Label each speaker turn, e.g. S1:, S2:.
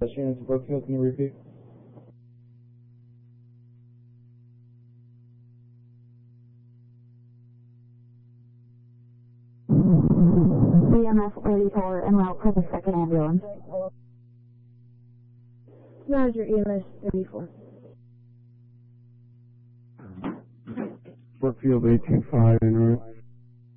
S1: Units of Brookfield, can you repeat?
S2: BMS 34 en route for the second ambulance.
S3: Roger, EMS 34.
S1: Brookfield 825 en route.